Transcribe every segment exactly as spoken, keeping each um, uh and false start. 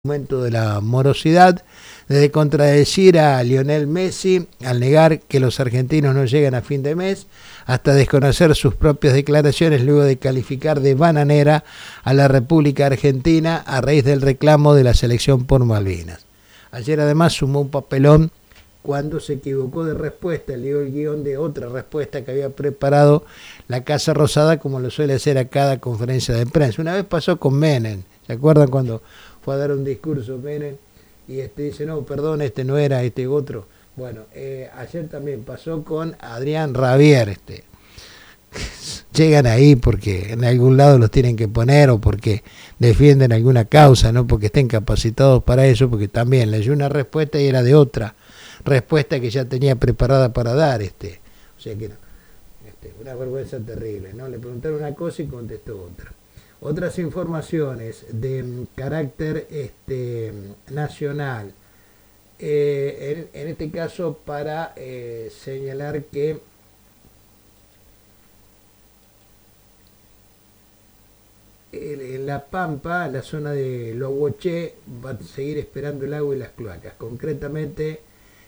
Momento de la morosidad, desde contradecir a Lionel Messi al negar que los argentinos no llegan a fin de mes, hasta desconocer sus propias declaraciones luego de calificar de bananera a la República Argentina a raíz del reclamo de la selección por Malvinas. Ayer además sumó un papelón cuando se equivocó de respuesta, leyó el guión de otra respuesta que había preparado la Casa Rosada, como lo suele hacer a cada conferencia de prensa. Una vez pasó con Menem, ¿se acuerdan cuando fue a dar un discurso Menem y este dice, no, perdón, este no era, este otro? Bueno, eh, ayer también pasó con Adrián Rabier. Este. Llegan ahí porque en algún lado los tienen que poner o porque defienden alguna causa, no porque estén capacitados para eso, porque también leyó una respuesta y era de otra respuesta que ya tenía preparada para dar. Este. O sea que no, este, una vergüenza terrible, ¿no? Le preguntaron una cosa y contestó otra. Otras informaciones de carácter este, nacional, eh, en, en este caso para eh, señalar que en La Pampa, la zona de Lohuoché, va a seguir esperando el agua y las cloacas. Concretamente,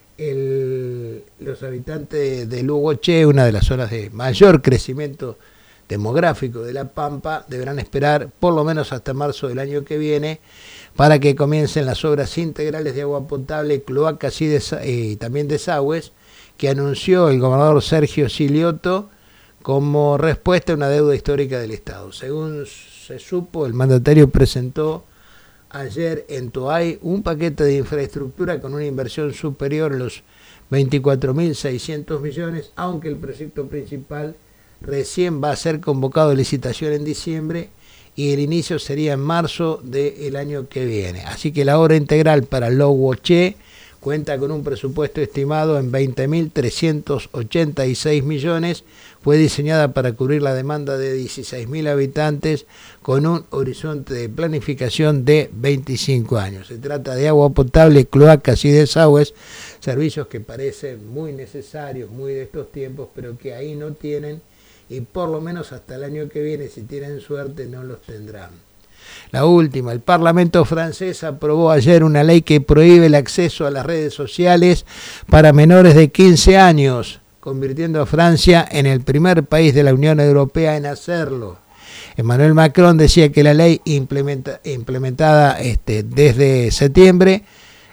el, los habitantes de Lohuoché, una de las zonas de mayor crecimiento demográfico de La Pampa, deberán esperar por lo menos hasta marzo del año que viene para que comiencen las obras integrales de agua potable, cloacas y, desa- y también desagües que anunció el gobernador Sergio Silioto como respuesta a una deuda histórica del Estado. Según se supo, el mandatario presentó ayer en Toay un paquete de infraestructura con una inversión superior a los veinticuatro mil seiscientos millones, aunque el proyecto principal recién va a ser convocado a licitación en diciembre y el inicio sería en marzo del año que viene. Así que la obra integral para Lohuoché cuenta con un presupuesto estimado en veinte mil trescientos ochenta y seis millones. Fue diseñada para cubrir la demanda de dieciséis mil habitantes con un horizonte de planificación de veinticinco años. Se trata de agua potable, cloacas y desagües, servicios que parecen muy necesarios, muy de estos tiempos, pero que ahí no tienen y por lo menos hasta el año que viene, si tienen suerte, no los tendrán. La última, el Parlamento francés aprobó ayer una ley que prohíbe el acceso a las redes sociales para menores de quince años, convirtiendo a Francia en el primer país de la Unión Europea en hacerlo. Emmanuel Macron decía que la ley implementa, implementada este, desde septiembre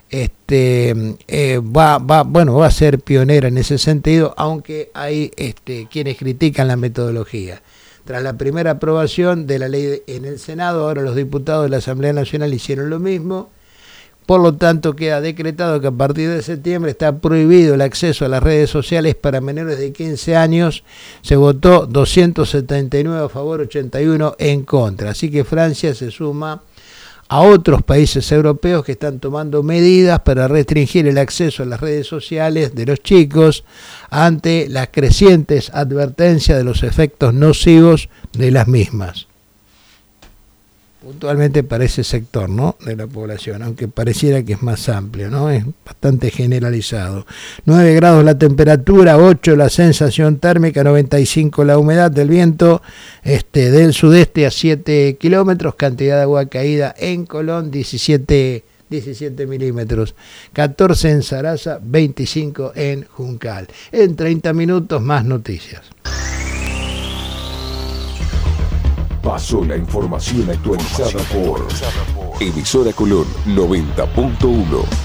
este, eh, va, va, bueno, va a ser pionera en ese sentido, aunque hay este, quienes critican la metodología. Tras la primera aprobación de la ley en el Senado, ahora los diputados de la Asamblea Nacional hicieron lo mismo. Por lo tanto, queda decretado que a partir de septiembre está prohibido el acceso a las redes sociales para menores de quince años. Se votó doscientos setenta y nueve a favor, ochenta y uno en contra. Así que Francia se suma a otros países europeos que están tomando medidas para restringir el acceso a las redes sociales de los chicos ante las crecientes advertencias de los efectos nocivos de las mismas. Puntualmente para ese sector, ¿no?, de la población, aunque pareciera que es más amplio, ¿no? Es bastante generalizado. nueve grados la temperatura, ocho la sensación térmica, noventa y cinco la humedad del viento este, del sudeste a siete kilómetros, cantidad de agua caída en Colón, diecisiete milímetros, catorce en Sarasa, veinticinco en Juncal. En treinta minutos más noticias. Pasó la información actualizada por Emisora Colón noventa punto uno.